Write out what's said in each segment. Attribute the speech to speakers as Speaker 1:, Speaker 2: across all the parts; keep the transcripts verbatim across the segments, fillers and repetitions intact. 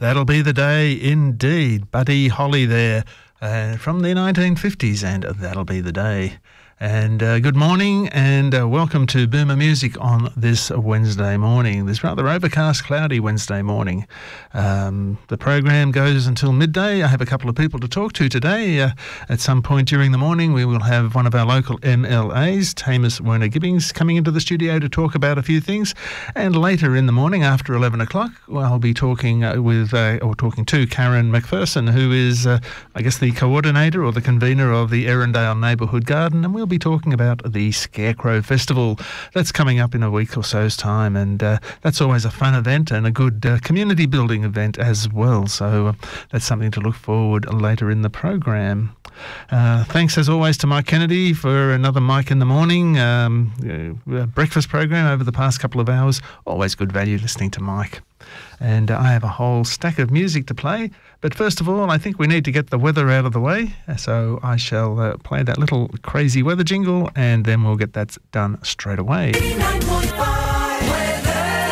Speaker 1: That'll Be the Day indeed. Buddy Holly there uh, from the nineteen fifties, and That'll Be the Day. And uh, good morning and uh, welcome to Boomer Music on this Wednesday morning, this rather overcast, cloudy Wednesday morning. Um, the program goes until midday. I have a couple of people to talk to today. Uh, at some point during the morning, we will have one of our local M L As, Tamus Werner-Gibbings, coming into the studio to talk about a few things. And later in the morning, after eleven o'clock, well, I'll be talking uh, with, uh, or talking to Karen McPherson, who is, uh, I guess, the coordinator or the convener of the Erindale Neighbourhood Garden, and we'll be talking about the Scarecrow Festival that's coming up in a week or so's time, and uh, that's always a fun event and a good uh, community building event as well, so uh, that's something to look forward later in the program. Uh, thanks as always to Mike Kennedy for another Mike in the Morning um, uh, breakfast program over the past couple of hours. Always good value listening to Mike. And uh, I have a whole stack of music to play. But first of all, I think we need to get the weather out of the way. So I shall uh, play that little crazy weather jingle, and then we'll get that done straight away.
Speaker 2: eighty-nine point five weather.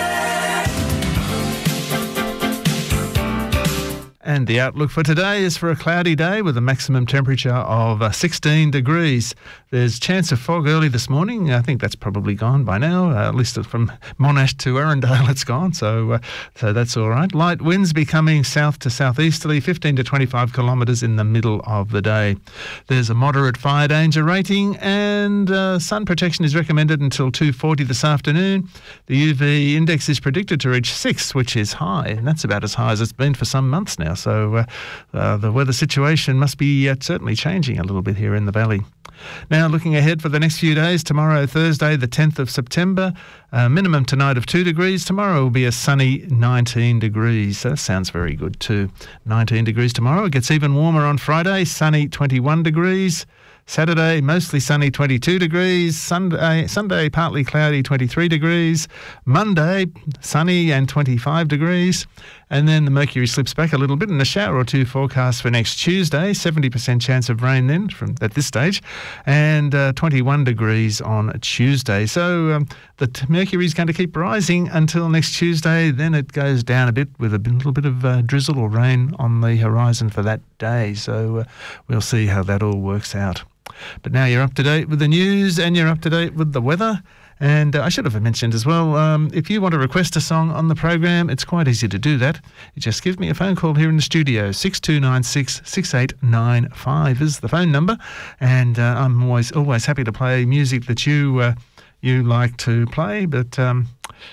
Speaker 1: And the outlook for today is for a cloudy day with a maximum temperature of uh, sixteen degrees. There's chance of fog early this morning. I think that's probably gone by now. Uh, at least from Monash to Erindale, it's gone. So, uh, so that's all right. Light winds becoming south to southeasterly, fifteen to twenty-five kilometres in the middle of the day. There's a moderate fire danger rating, and uh, sun protection is recommended until two forty this afternoon. The U V index is predicted to reach six, which is high, and that's about as high as it's been for some months now. So uh, uh, the weather situation must be uh, certainly changing a little bit here in the valley. Now, looking ahead for the next few days, tomorrow, Thursday, the tenth of September, uh, minimum tonight of two degrees. Tomorrow will be a sunny nineteen degrees. That sounds very good too. nineteen degrees tomorrow. It gets even warmer on Friday, sunny twenty-one degrees. Saturday, mostly sunny, twenty-two degrees. Sunday, Sunday, partly cloudy, twenty-three degrees. Monday, sunny and twenty-five degrees. And then the mercury slips back a little bit, and a shower or two forecast for next Tuesday. seventy percent chance of rain then from at this stage, and uh, twenty-one degrees on Tuesday. So um, the t- mercury is going to keep rising until next Tuesday. Then it goes down a bit with a b- little bit of uh, drizzle or rain on the horizon for that day. So uh, we'll see how that all works out. But now you're up to date with the news, and you're up to date with the weather. And uh, I should have mentioned as well, um, if you want to request a song on the program, it's quite easy to do that. You just give me a phone call here in the studio. six two nine six, six eight nine five is the phone number. And uh, I'm always always happy to play music that you uh, you like to play, but um,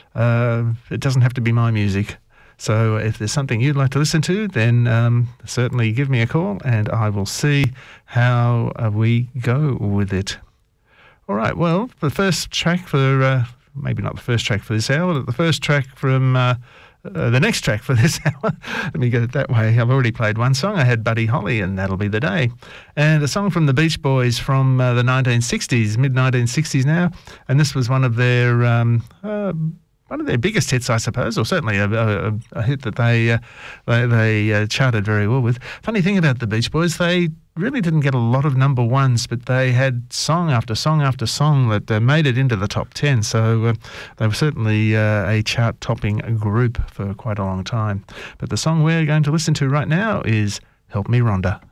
Speaker 1: uh, it doesn't have to be my music. So if there's something you'd like to listen to, then um, certainly give me a call, and I will see how uh, we go with it. All right, well, the first track for, uh, maybe not the first track for this hour, but the first track from uh, uh, the next track for this hour, let me get it that way. I've already played one song. I had Buddy Holly, and That'll Be the Day. And a song from the Beach Boys from uh, the nineteen sixties, mid nineteen sixties now, and this was one of their... Um, uh, One of their biggest hits, I suppose, or certainly a, a, a hit that they uh, they, they uh, charted very well with. Funny thing about the Beach Boys, they really didn't get a lot of number ones, but they had song after song after song that uh, made it into the top ten. So uh, they were certainly uh, a chart-topping group for quite a long time. But the song we're going to listen to right now is Help Me Rhonda.